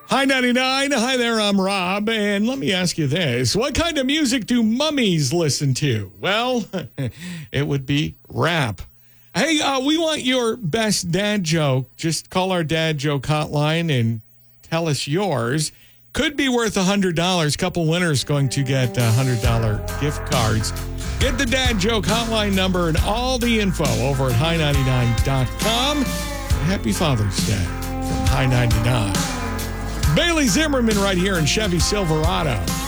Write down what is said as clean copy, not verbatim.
Hi, 99. Hi there, I'm Rob. And let me ask you this. What kind of music do mummies listen to? Well, it would be rap. Hey, we want your best dad joke. Just call our dad joke hotline and tell us yours. Could be worth $100. Couple winners going to get $100 gift cards. Get the dad joke hotline number and all the info over at high99.com. Happy Father's Day from High 99. Bailey Zimmerman right here in Chevy Silverado.